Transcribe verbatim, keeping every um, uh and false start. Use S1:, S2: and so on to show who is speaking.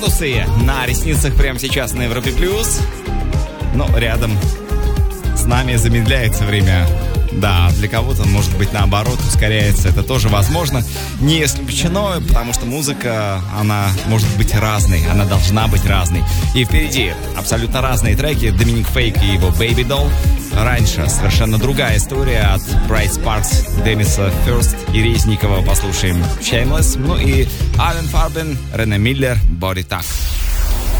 S1: градусы на ресницах прямо сейчас на Европе Плюс. Но рядом с нами замедляется время. Да, для кого-то, может быть, наоборот, ускоряется. Это тоже возможно. Не исключено, потому что музыка, она может быть разной. Она должна быть разной. И впереди абсолютно разные треки. Доминик Фейк и его Baby Doll. Раньше совершенно другая история от Bright Sparks, Демиса First и Резникова. Послушаем Shameless. Ну и Ален Фарбен, Рене Миллер, Body Talk.